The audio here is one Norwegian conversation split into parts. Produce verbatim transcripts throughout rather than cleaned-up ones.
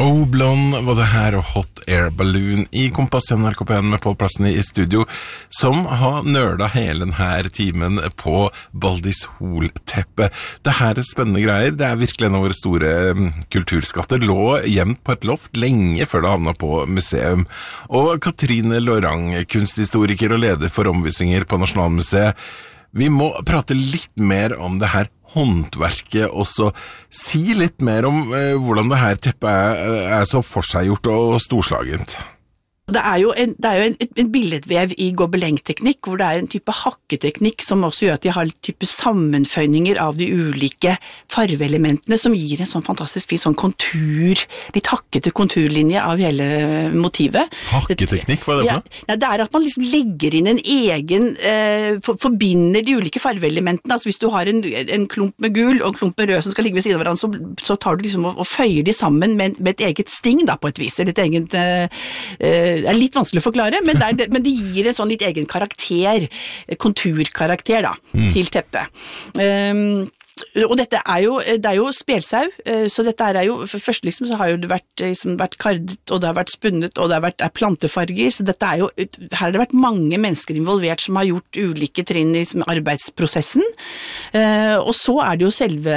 Oh, Blonde var det her og Hot Air Balloon i Kompass N R K P N med Pål Plassen i studio, som har nørda hele denne timen på Baldis Hol-teppe. Det her er spennende greier. Det er virkelig en av våre store kulturskatter. Lå gjemt på et loft lenge før det havnet på museum. Og Katrine Lorang, kunsthistoriker og leder for omvisninger på Nasjonalmuseet. Vi må prate litt mer om det her håndverket også. Si litt mer om eh, hvordan det her teppet er, er så forseggjort og storslagent. Det er jo en, det er jo en, en billedvev i gobelengteknikk, hvor det er en type hakketeknikk som også gjør at de har litt type sammenføyninger av de ulike farveelementene, som gir en sånn fantastisk fin sånn kontur, litt hakkete konturlinje av hele motivet. Hakketeknikk, hva er det for noe? Ja, det er at man liksom legger inn en egen, eh, for, forbinder de ulike farveelementene. Altså hvis du har en, en klump med gul og en klump med rød som skal ligge ved siden av hverandre, så, så tar du liksom og, og føyer de sammen med, med et eget sting da, på et vis, eller et eget eh, det er litt vanskelig å forklare, men det, er, men det gir en sånn litt egen karakter, konturkarakter da, mm. til teppet. Um, og dette er jo, det er jo spelsau, så dette er jo, for først liksom så har jo det vært, liksom, vært kardet, og det har vært spunnet, og det har vært er plantefarger, så dette er jo, her har det vært mange mennesker involvert som har gjort ulike trinn i liksom, arbeidsprosessen, uh, og så er det jo selve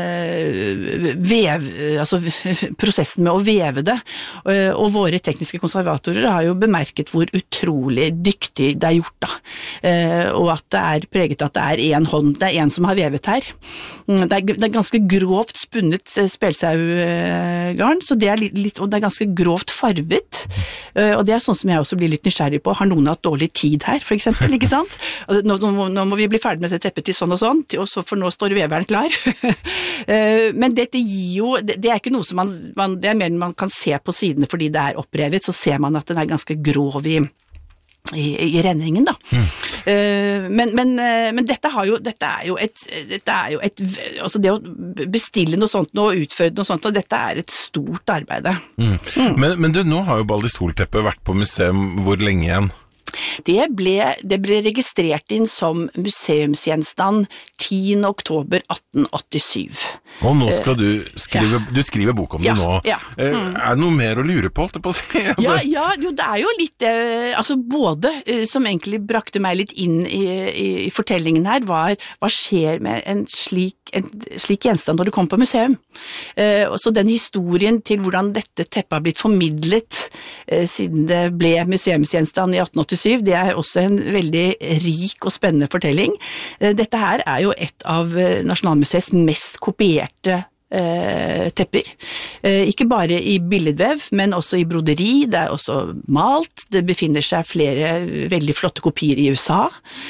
vev, altså prosessen med å veve det, uh, og våre tekniske konservatorer har jo bemerket hvor utrolig dyktig det er gjort da, uh, og at det er preget at det er en hånd, det er en som har vevet her. Det er, det er ganske grovt spunnet spelsaugarn, så det er litt, og det er ganske grovt farvet, og det er sånn som jeg også blir litt nysgjerrig på. Har noen hatt dårlig tid her, for eksempel, ikke sant? Nå, nå, nå må vi bli ferdig med dette teppet til sånn og sånn, og så for nå står veveren klar. Men dette gir jo, det er ikke noe som man, man, det er mer enn man kan se på sidene fordi det er opprevet, så ser man at den er ganske grov i I, i renningen da. Mm. Uh, men, men, uh, men dette har jo, dette er jo et, dette er jo et, altså det å bestille noe sånt og utføre noe sånt, og dette er et stort arbeid. Mm. Mm. Men, men du, nå har jo Baldis Hol-teppet vært på museum hvor lenge igjen? Det ble, det ble registrert inn som museumsgjenstand tiende oktober atten åttisyv. Og nå skal du skrive, ja. Du skriver bok om det ja, nå. Ja. Mm. Er det noe mer å lure på, holdt jeg på å si? Altså. Ja, ja, jo, det er jo litt, eh, altså både eh, som egentlig brakte meg litt inn i, i, i fortellingen her, var hva skjer med en slik, en slik gjenstand når du kommer på museum. Eh, så den historien til hvordan dette teppet har blitt formidlet eh, siden det ble museumsgjenstand i atten åttisyv, det er også en veldig rik og spennende fortelling. Dette her er jo et av Nasjonalmuseets mest kopierte eh, tepper. Eh, ikke bare i billedvev, men også i broderi. Det er også malt. Det befinner seg flere veldig flotte kopier i U S A.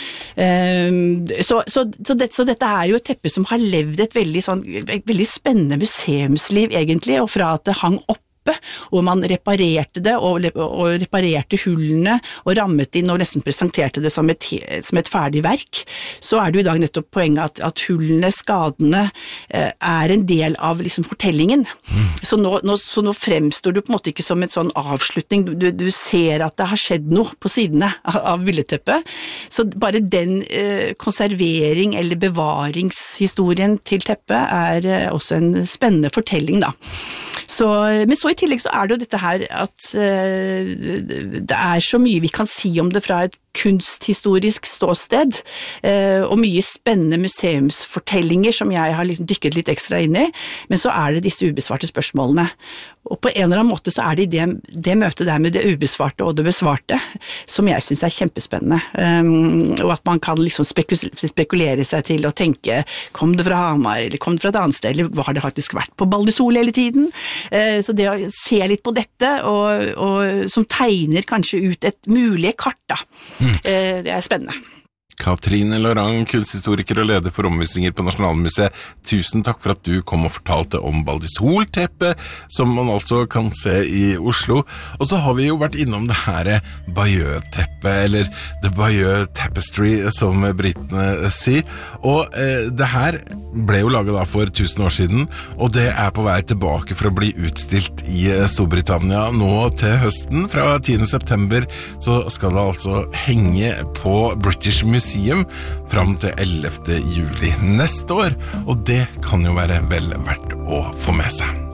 Eh, så, så, så, det, så dette er jo et teppe som har levd et veldig, sånn, et veldig spennende museumsliv egentlig, og fra at det hang opp og man reparerte det, og, og reparerte hullene, og rammet inn og nesten presenterte det som et, som et ferdig verk, så er det jo i dag nettopp poenget at, at hullene, skadene, eh, er en del av liksom, fortellingen. Mm. Så, nå, nå, så nå fremstår du på en måte ikke som en sånn avslutning, du, du ser at det har skjedd noe på sidene av, av billedteppet, så bare den eh, konservering eller bevaringshistorien til teppet er eh, også en spennende fortelling da. Så, men så i tillegg så er det jo dette her at uh, det er så mye vi kan si om det fra et kunsthistorisk ståsted, uh, og mye spennende museumsfortellinger som jeg har liksom dykket litt ekstra inn i, men så er det disse ubesvarte spørsmålene. Og på en eller annen måte så er det det, det møtet der med det ubesvarte og det besvarte, som jeg synes er kjempespennende. Um, og at man kan liksom spekulere seg til å tenke, kom det fra Hamar, eller kom det fra et annet sted, eller har det faktisk vært på Baldis Hol hele tiden? Uh, så det å se litt på dette, og, og, som tegner kanskje ut et mulig kart da, mm. uh, det er spennende. Katrine Lorang, kunsthistoriker og leder for omvisninger på Nasjonalmuseet. Tusen takk for at du kom og fortalte om Baldis Hol-teppet, som man altså kan se i Oslo. Og så har vi jo vært innom det her Bayeux-teppet, eller The Bayeux Tapestry, som britene sier. Og eh, det her ble jo laget da for tusen år siden, og det er på vei tilbake for å bli utstilt i Storbritannia nå til høsten. Fra tiende september så skal det altså henge på British Museum fram til ellevte juli neste år, og det kan jo være vel verdt å få med seg.